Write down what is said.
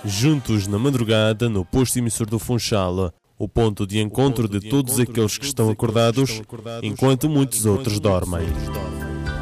juntos na madrugada no posto emissor do Funchal, o ponto de encontro de todos aqueles que estão acordados, enquanto muitos outros dormem.